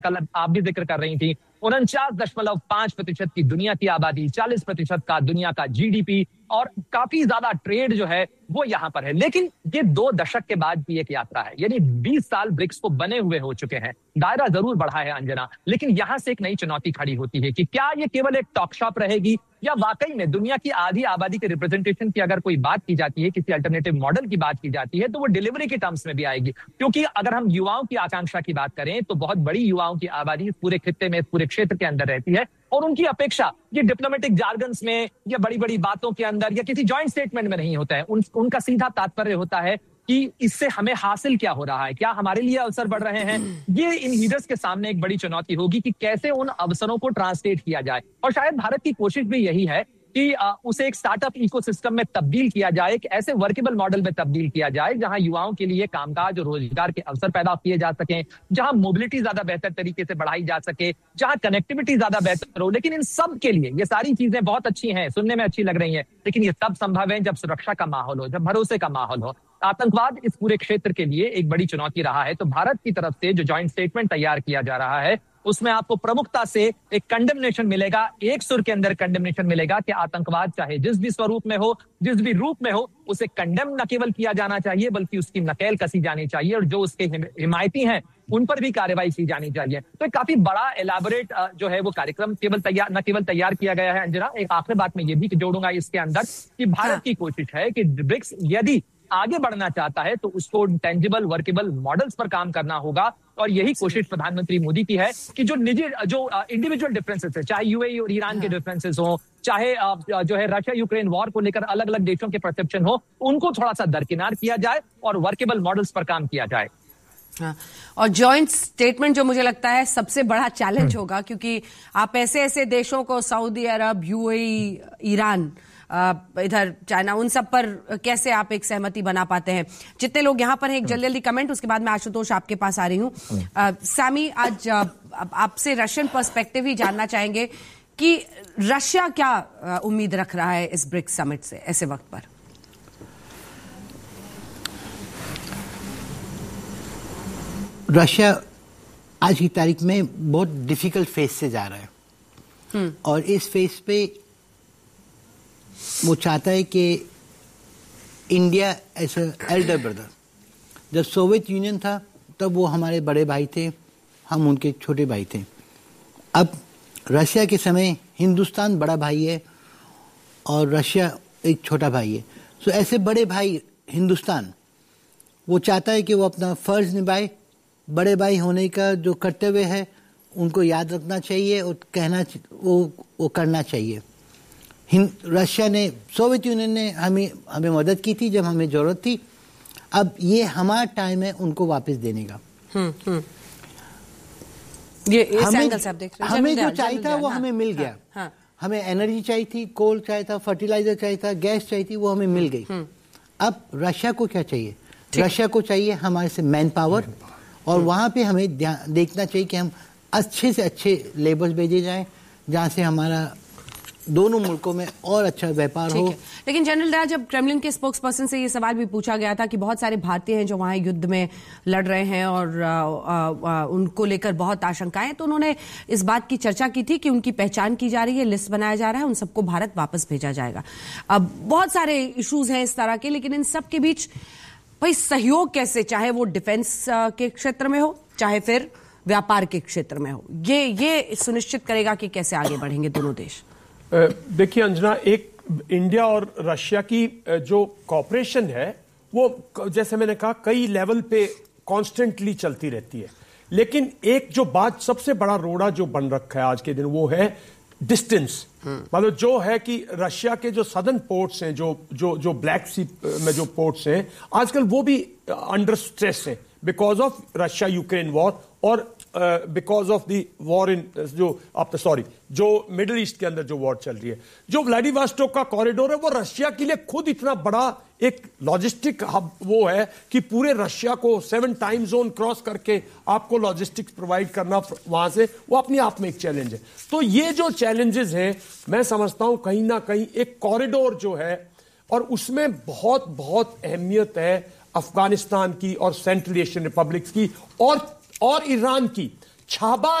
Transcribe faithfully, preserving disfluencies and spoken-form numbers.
कल आप भी जिक्र कर रही थी, उनचास दशमलव पांच प्रतिशत की दुनिया की आबादी, चालीस प्रतिशत का दुनिया का जीडीपी और काफी ज्यादा ट्रेड जो है वो यहां पर है। लेकिन ये दो दशक के बाद की एक यात्रा है, यानी बीस साल ब्रिक्स को बने हुए हो चुके हैं, दायरा जरूर बढ़ा है अंजना, लेकिन यहां से एक नई चुनौती खड़ी होती है कि क्या ये केवल एक टॉक शॉप रहेगी या वाकई में दुनिया की आधी आबादी के रिप्रेजेंटेशन की अगर कोई बात की जाती है, किसी अल्टरनेटिव मॉडल की बात की जाती है, तो वो डिलीवरी के टर्म्स में भी आएगी। क्योंकि अगर हम युवाओं की आकांक्षा की बात करें तो बहुत बड़ी युवाओं की आबादी इस पूरे खित्ते में, इस पूरे क्षेत्र के अंदर रहती है और उनकी अपेक्षा ये डिप्लोमेटिक जार्गन्स में या बड़ी बड़ी बातों के अंदर या किसी जॉइंट स्टेटमेंट में नहीं होता है। उन, उनका सीधा तात्पर्य होता है कि इससे हमें हासिल क्या हो रहा है, क्या हमारे लिए अवसर बढ़ रहे हैं। ये इन लीडर्स के सामने एक बड़ी चुनौती होगी कि कैसे उन अवसरों को ट्रांसलेट किया जाए। और शायद भारत की कोशिश भी यही है कि उसे एक स्टार्टअप इकोसिस्टम में तब्दील किया जाए, एक ऐसे वर्केबल मॉडल में तब्दील किया जाए जहां युवाओं के लिए कामकाज और रोजगार के अवसर पैदा किए जा सकें, जहां मोबिलिटी ज्यादा बेहतर तरीके से बढ़ाई जा सके, जहां कनेक्टिविटी ज्यादा बेहतर हो। लेकिन इन सब के लिए ये सारी चीजें बहुत अच्छी हैं, सुनने में अच्छी लग रही हैं, लेकिन ये तब संभव है जब सुरक्षा का माहौल हो, जब भरोसे का माहौल हो। आतंकवाद इस पूरे क्षेत्र के लिए एक बड़ी चुनौती रहा है। तो भारत की तरफ से जो जॉइंट स्टेटमेंट तैयार किया जा रहा है उसमें आपको प्रमुखता से एक कंडेमनेशन मिलेगा, एक सुर के अंदर कंडेमनेशन मिलेगा कि आतंकवाद चाहे जिस भी स्वरूप में हो, जिस भी रूप में हो, उसे कंडेम न केवल किया जाना चाहिए बल्कि उसकी नकेल कसी जानी चाहिए और जो उसके हिमायती हैं उन पर भी कार्रवाई की जानी चाहिए। तो एक काफी बड़ा एलाबोरेट जो है वो कार्यक्रम केवल तैयार न केवल तैयार किया गया है अंजना। एक आखिरी बात मैं ये भी जोड़ूंगा इसके अंदर कि भारत की कोशिश है कि ब्रिक्स यदि आगे बढ़ना चाहता है तो उसको टेंजिबल वर्केबल मॉडल्स पर काम करना होगा। और यही कोशिश प्रधानमंत्री मोदी की है कि जो निजी जो इंडिविजुअल डिफरेंसेस है, चाहे यूएई और ईरान के डिफरेंसेस हो, चाहे जो है रशिया यूक्रेन वॉर को लेकर अलग अलग देशों के परसेप्शन हो, उनको थोड़ा सा दरकिनार किया जाए और वर्केबल मॉडल्स पर काम किया जाए। हाँ, और जॉइंट स्टेटमेंट जो मुझे लगता है सबसे बड़ा चैलेंज होगा, क्योंकि आप ऐसे ऐसे देशों को, सऊदी अरब, यूएई, ईरान, इधर चाइना, उन सब पर कैसे आप एक सहमति बना पाते हैं। जितने लोग यहाँ पर हैं, एक जल्दी जल्दी कमेंट, उसके बाद मैं आशुतोष आपके पास आ रही हूँ। सैमी, आज आपसे रशियन पर्सपेक्टिव ही जानना चाहेंगे कि रशिया क्या उम्मीद रख रहा है इस ब्रिक्स समिट से ऐसे वक्त पर। रशिया आज की तारीख में बहुत डिफिकल्ट फेज से जा रहा है और इस फेज पे वो चाहता है कि इंडिया एज एल्डर ब्रदर, जब सोवियत यूनियन था तब वो हमारे बड़े भाई थे, हम उनके छोटे भाई थे। अब रशिया के समय हिंदुस्तान बड़ा भाई है और रशिया एक छोटा भाई है। सो ऐसे बड़े भाई हिंदुस्तान वो चाहता है कि वो अपना फर्ज निभाए, बड़े भाई होने का जो कर्तव्य है उनको याद रखना चाहिए और कहना वो वो करना चाहिए। रशिया ने, सोवियत यूनियन ने हमें हमें मदद की थी जब हमें जरूरत थी, अब ये हमारा टाइम है उनको वापस देने का। हम्म हम्म ये इस हमें, एंगल से आप देख रहे हैं। हमें जो चाहिए था वो हाँ, हमें मिल गया। हाँ, हाँ, हमें एनर्जी चाहिए थी, कोल चाहिए था, फर्टिलाइजर चाहिए था, गैस चाहिए थी, वो हमें मिल गई। अब रशिया को क्या चाहिए? रशिया को चाहिए हमारे से मैन पावर, और वहां पे हमें देखना चाहिए कि हम अच्छे से अच्छे लेबर्स भेजे जाएं जहां से हमारा दोनों मुल्कों में और अच्छा व्यापार हो। लेकिन जनरल डायर, जब क्रेमलिन के स्पोक्स पर्सन से ये सवाल भी पूछा गया था कि बहुत सारे भारतीय हैं जो वहां युद्ध में लड़ रहे हैं और आ, आ, आ, उनको लेकर बहुत आशंकाएं, तो उन्होंने इस बात की चर्चा की थी कि उनकी पहचान की जा रही है, लिस्ट बनाया जा रहा है, उन सबको भारत वापस भेजा जाएगा। अब बहुत सारे इश्यूज हैं इस तरह के, लेकिन इन सब के बीच भाई सहयोग कैसे, चाहे वो डिफेंस के क्षेत्र में हो चाहे फिर व्यापार के क्षेत्र में हो, ये ये सुनिश्चित करेगा कि कैसे आगे बढ़ेंगे दोनों देश। देखिए अंजना, एक इंडिया और रशिया की जो कॉपरेशन है वो जैसे मैंने कहा कई लेवल पे कॉन्स्टेंटली चलती रहती है, लेकिन एक जो बात सबसे बड़ा रोड़ा जो बन रखा है आज के दिन वो है डिस्टेंस। मतलब जो है कि रशिया के जो सदर्न पोर्ट्स हैं, जो जो जो ब्लैक सी में जो पोर्ट्स हैं आजकल वो भी अंडर स्ट्रेस हैं because of Russia Ukraine war और because of the war in जो आप सॉरी जो मिडिल ईस्ट के अंदर जो वॉर चल रही है। जो व्लादिवोस्टोक का कॉरिडोर है वो रशिया के लिए खुद इतना बड़ा एक लॉजिस्टिक हब वो है कि पूरे रशिया को सेवन टाइम जोन क्रॉस करके आपको लॉजिस्टिक्स प्रोवाइड करना वहां से, वो अपने आप में एक चैलेंज है। तो ये जो चैलेंजेस हैं मैं समझता हूं कहीं ना कहीं एक कॉरिडोर जो है और उसमें बहुत बहुत अहमियत है अफगानिस्तान की और सेंट्रल एशियन रिपब्लिक्स की और और ईरान की। छाबा